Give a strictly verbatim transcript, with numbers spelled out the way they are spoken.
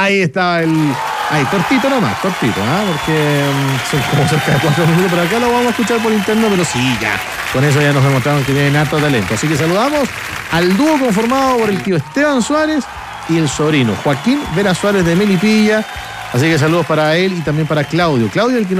Ahí estaba el... Ahí, cortito nomás, cortito, ¿ah? Porque um, son como cerca de cuatro minutos, pero acá lo vamos a escuchar por interno, pero sí, ya. Con eso ya nos demostraron que tienen harto talento. Así que saludamos al dúo conformado por el tío Esteban Suárez y el sobrino Joaquín Vera Suárez de Melipilla. Así que saludos para él y también para Claudio. Claudio, el que